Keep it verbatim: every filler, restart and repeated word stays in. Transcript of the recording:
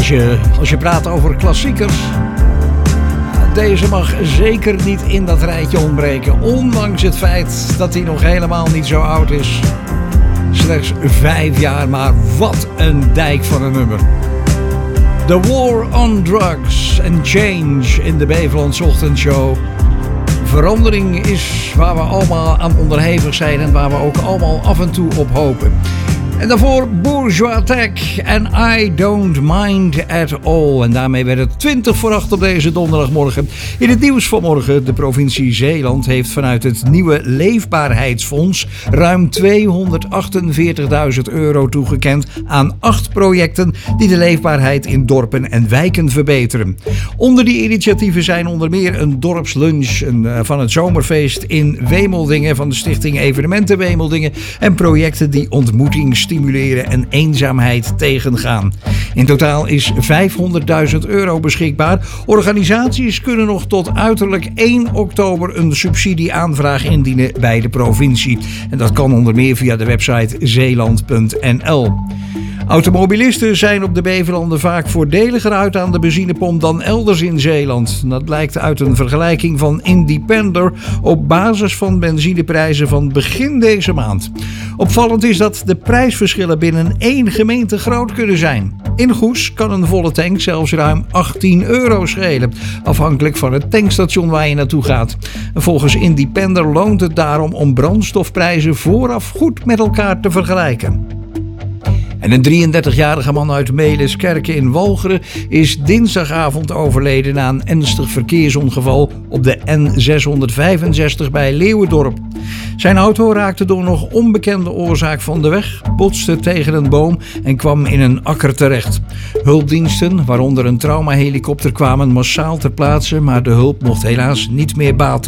je, als je praat over klassiekers, deze mag zeker niet in dat rijtje ontbreken. Ondanks het feit dat hij nog helemaal niet zo oud is. Slechts vijf jaar, maar wat een dijk van een nummer. The War on Drugs and Change in de Bevelandse Ochtendshow. Verandering is waar we allemaal aan onderhevig zijn en waar we ook allemaal af en toe op hopen. En daarvoor Bourgeois Tech en I Don't Mind At All. En daarmee werd het twintig voor acht op deze donderdagmorgen. In het nieuws vanmorgen, de provincie Zeeland heeft vanuit het nieuwe Leefbaarheidsfonds ruim tweehonderdachtenveertigduizend euro toegekend aan acht projecten die de leefbaarheid in dorpen en wijken verbeteren. Onder die initiatieven zijn onder meer een dorpslunch van het zomerfeest in Wemeldingen van de stichting Evenementen Wemeldingen en projecten die ontmoeting stimuleren en eenzaamheid tegengaan. In totaal is vijfhonderdduizend euro beschikbaar. Organisaties kunnen nog tot uiterlijk één oktober een subsidieaanvraag indienen bij de provincie. En dat kan onder meer via de website zeeland punt n l. Automobilisten zijn op de Bevelanden vaak voordeliger uit aan de benzinepomp dan elders in Zeeland. Dat blijkt uit een vergelijking van Independer op basis van benzineprijzen van begin deze maand. Opvallend is dat de prijsverschillen binnen één gemeente groot kunnen zijn. In Goes kan een volle tank zelfs ruim achttien euro schelen, afhankelijk van het tankstation waar je naartoe gaat. Volgens Independer loont het daarom om brandstofprijzen vooraf goed met elkaar te vergelijken. En een drieëndertigjarige man uit Meliskerke in Walcheren is dinsdagavond overleden na een ernstig verkeersongeval op de N zeshonderdvijfenzestig bij Leeuwendorp. Zijn auto raakte door nog onbekende oorzaak van de weg, botste tegen een boom en kwam in een akker terecht. Hulpdiensten, waaronder een traumahelikopter, kwamen massaal ter plaatse, maar de hulp mocht helaas niet meer baten.